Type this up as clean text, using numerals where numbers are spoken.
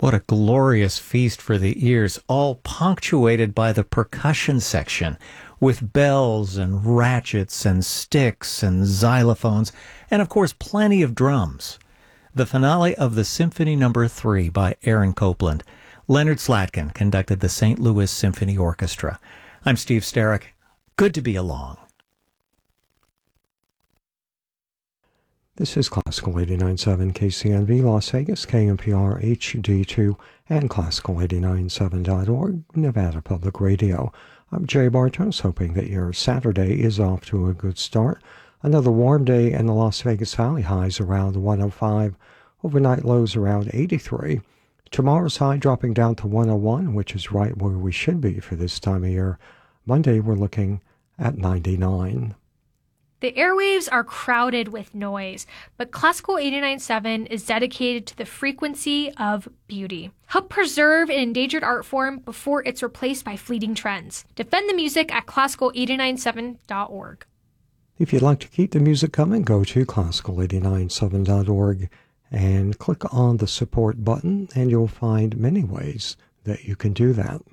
What a glorious feast for the ears, all punctuated by the percussion section, with bells and ratchets and sticks and xylophones, and of course plenty of drums. The finale of the Symphony No. 3 by Aaron Copland. Leonard Slatkin conducted the St. Louis Symphony Orchestra. I'm Steve Sterrick. Good to be along. This is Classical 89.7 KCNV Las Vegas, KNPR HD2, and Classical897.org, Nevada Public Radio. I'm Jay Bartos, hoping that your Saturday is off to a good start. Another warm day in the Las Vegas Valley, highs around 105, overnight lows around 83. Tomorrow's high dropping down to 101, which is right where we should be for this time of year. Monday, we're looking at 99. The airwaves are crowded with noise, but Classical 89.7 is dedicated to the frequency of beauty. Help preserve an endangered art form before it's replaced by fleeting trends. Defend the music at classical897.org. If you'd like to keep the music coming, go to classical897.org and click on the support button, and you'll find many ways that you can do that.